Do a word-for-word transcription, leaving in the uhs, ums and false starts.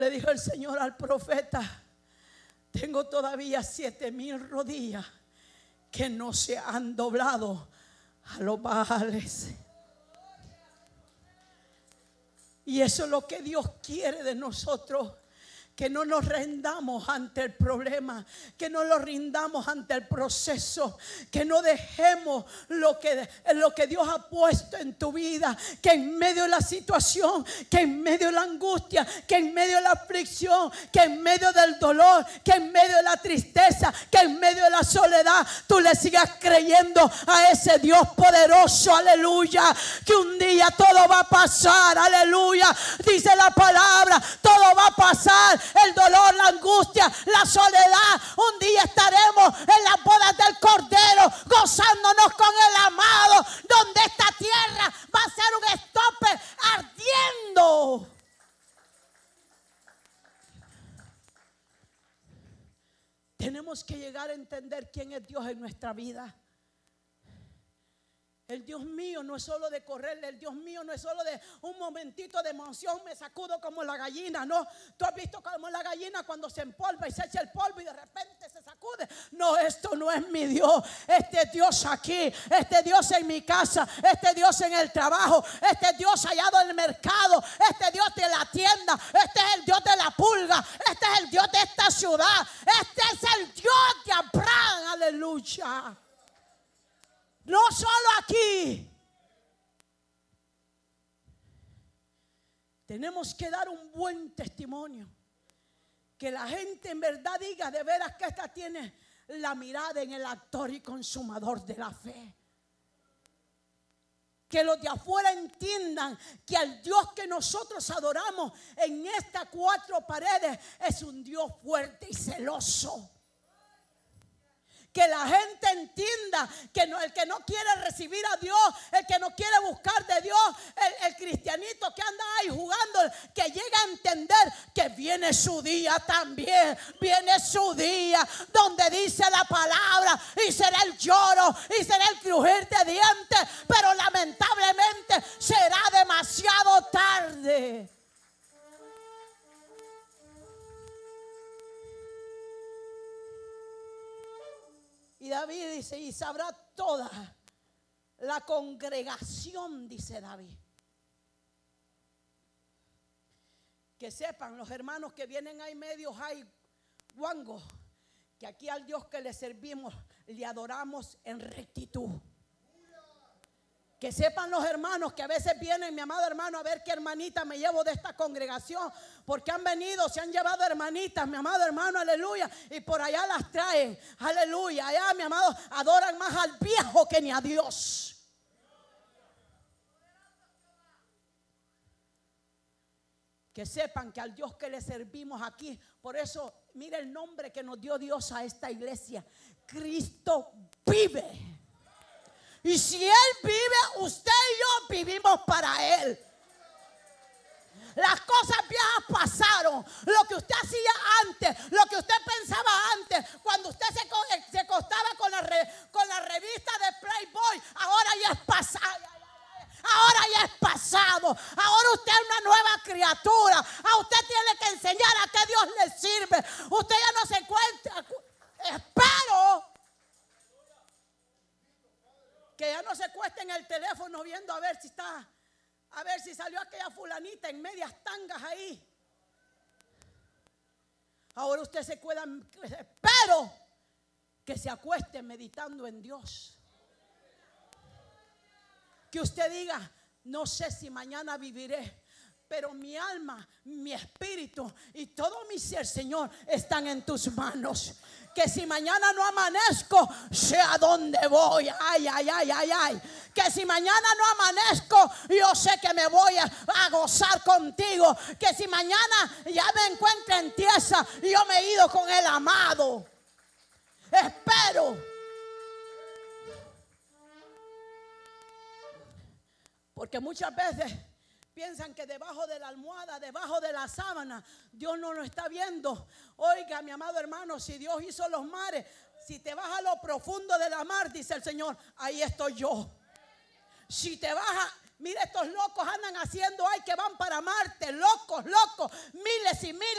Le dijo el Señor al profeta: tengo todavía siete mil rodillas que no se han doblado a los Baales. Y eso es lo que Dios quiere de nosotros. Que no nos rendamos ante el problema, que no nos rindamos ante el proceso, que no dejemos lo que, lo que Dios ha puesto en tu vida, que en medio de la situación, que en medio de la angustia, que en medio de la aflicción, que en medio del dolor, que en medio de la tristeza, que en medio de la soledad, tú le sigas creyendo a ese Dios poderoso, aleluya, que un día todo va a pasar, aleluya, dice la palabra, todo va a pasar. El dolor, la angustia, la soledad. Un día estaremos en las bodas del Cordero, gozándonos con el amado, donde esta tierra va a ser un estope ardiendo. Tenemos que llegar a entender quién es Dios en nuestra vida. El Dios mío no es solo de correrle, el Dios mío no es solo de un momentito de emoción, me sacudo como la gallina, no. Tú has visto como la gallina cuando se empolva y se echa el polvo y de repente se sacude. No, esto no es mi Dios. Este Dios aquí, este Dios en mi casa, este Dios en el trabajo, este Dios hallado en el mercado, este Dios de la tienda, este es el Dios de la pulga, este es el Dios de esta ciudad, este es el Dios de Abraham, aleluya. No solo aquí. Tenemos que dar un buen testimonio. Que la gente en verdad diga de veras que esta tiene la mirada en el autor y consumador de la fe. Que los de afuera entiendan que el Dios que nosotros adoramos en estas cuatro paredes es un Dios fuerte y celoso. Que la gente entienda que no, el que no quiere recibir a Dios, el que no quiere buscar de Dios, el, el cristianito que anda ahí jugando, que llegue a entender que viene su día también, viene su día donde dice la palabra y será el lloro y será el crujir de dientes, pero lamentablemente será demasiado tarde. Y David dice, y sabrá toda la congregación, dice David. Que sepan los hermanos que vienen ahí medio hay guangos, que aquí al Dios que le servimos, le adoramos en rectitud. Que sepan los hermanos que a veces vienen, mi amado hermano, a ver qué hermanita me llevo de esta congregación. Porque han venido, se han llevado hermanitas, mi amado hermano, aleluya. Y por allá las traen, aleluya. Allá, mi amado, adoran más al viejo que ni a Dios. Que sepan que al Dios que le servimos aquí, por eso, mire el nombre que nos dio Dios a esta iglesia. Cristo vive. Y si Él vive, usted y yo vivimos para Él. Las cosas viejas pasaron. Lo que usted hacía antes, lo que usted pensaba antes, cuando usted se, se acostaba con la, re, con la revista de Playboy, ahora ya es pasado. Ahora ya es pasado. Ahora usted es una nueva criatura. A usted tiene que enseñar a qué Dios le sirve. Usted ya no se encuentra. Espero que ya no se cueste en el teléfono viendo a ver si está, a ver si salió aquella fulanita en medias tangas ahí. Ahora usted se cuida, espero que se acueste meditando en Dios. Que usted diga, no sé si mañana viviré, pero mi alma, mi espíritu y todo mi ser, Señor, están en tus manos. Que si mañana no amanezco, sé a dónde voy. Ay, ay, ay, ay, ay. Que si mañana no amanezco, yo sé que me voy a, a gozar contigo. Que si mañana ya me encuentro en tiesa, yo me he ido con el amado. Espero. Porque muchas veces piensan que debajo de la almohada, debajo de la sábana, Dios no lo está viendo. Oiga, mi amado hermano, si Dios hizo los mares, si te vas a lo profundo de la mar, dice el Señor, ahí estoy yo. Si te vas a, Mira, estos locos andan haciendo, ay, que van para Marte, locos, locos, miles y miles